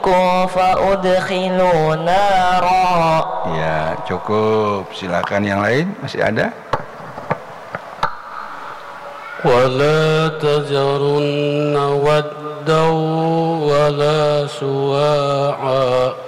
فسوقوا فأدخلوا نارا. Ya, cukup. Silakan yang lain, masih ada? ولا تذرن ودا ولا سواعا